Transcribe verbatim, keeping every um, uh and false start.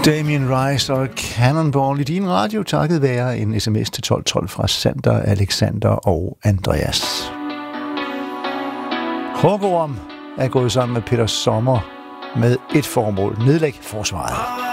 Damien Rice og Cannonball i din radio, takket være en sms til tolv tolv fra Sander, Alexander og Andreas. Hårgorm er gået sammen med Peter Sommer med et formål: nedlæg forsvaret.